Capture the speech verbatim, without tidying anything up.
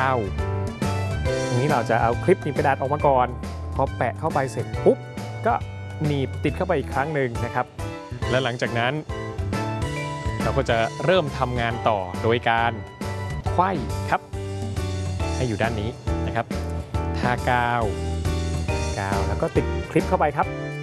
าวตรงนี้เราจะเอาคลิปหนีบกระดาษออกมาก่อนพอแปะเข้าไปเสร็จปุ๊บก็หนีบติดเข้าไปอีกครั้งหนึ่งนะครับและหลังจากนั้นเราก็จะเริ่มทำงานต่อโดยการไขว้ครับให้อยู่ด้านนี้นะครับทากาวกาวแล้วก็ติดคลิปเข้าไปครับ